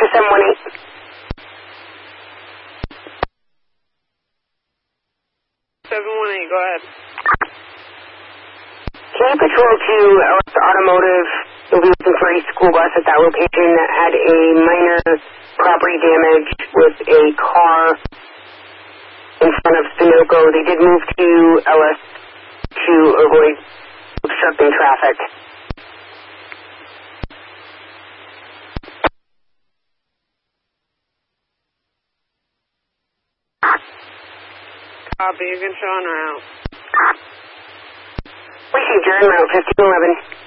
Oscar 718. Go ahead. Can you patrol to Ellis Automotive? You'll be looking for a school bus at that location that had a minor property damage with a car in front of Sunoco. They did move to Ellis to avoid obstructing traffic. Copy, you can show on route. Received, you're en route 1511.